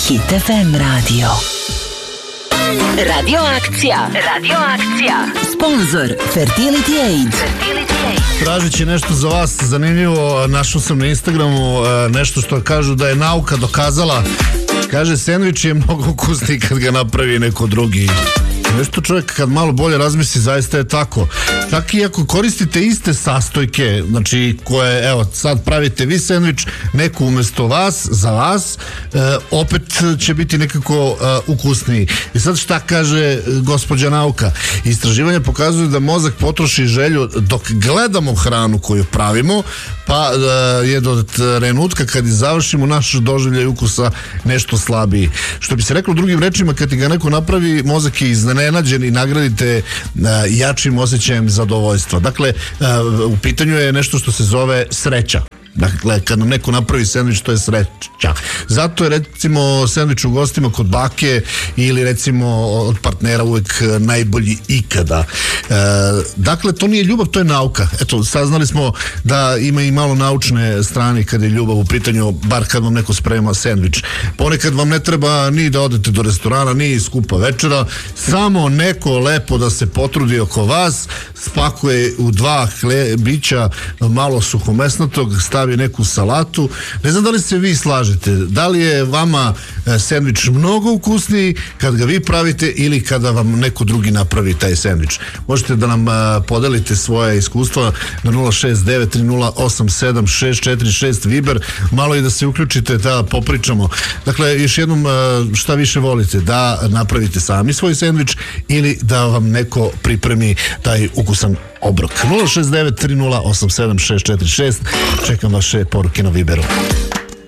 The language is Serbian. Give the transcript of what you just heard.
Hit FM radio. Radioakcija. Sponzor Fertility Aid. Tražeći nešto za vas zanimljivo, našao sam na Instagramu nešto što kažu da je nauka dokazala. Kaže, sendvič je mnogo ukusniji kad ga napravi neko drugi. Nešto čovjek kad malo bolje razmisli, zaista je tako. Čak i ako koristite iste sastojke, znači koje, evo, sad pravite vi sendvič, neko umjesto vas, za vas, opet će biti nekako ukusniji. I sad šta kaže gospođa nauka? Istraživanje pokazuju da mozak potroši želju dok gledamo hranu koju pravimo, pa je do trenutka kad je završimo naš doživljaj ukusa nešto slabiji. Što bi se reklo drugim rečima, kad ti ga neko napravi, mozak je iznenađen i nagradite jačim osjećajem zadovoljstva. Dakle, u pitanju je nešto što se zove sreća. Dakle, kad nam neko napravi sendvič, to je sreća. Zato je, recimo, sendvič u gostima kod bake ili, recimo, od partnera uvek najbolji ikada. Dakle, to nije ljubav, to je nauka. Eto, saznali smo da ima i malo naučne strane kad je ljubav u pitanju, bar kad vam neko sprema sendvič. Ponekad vam ne treba ni da odete do restorana, ni skupa večera, samo neko lepo da se potrudi oko vas, spakuje u 2 hlebića malo suhomesnatog, stavi neku salatu. Ne znam da li se vi slažete, da li je vama sendvič mnogo ukusniji kad ga vi pravite ili kada vam neko drugi napravi taj sendvič. Možete da nam podelite svoje iskustva na 069-308-7646 Viber, malo i da se uključite da popričamo. Dakle, još jednom, šta više volite, da napravite sami svoj sendvič ili da vam neko pripremi taj ukusan obrok. 069-308-7646, čekam vaše poruke na Viberu.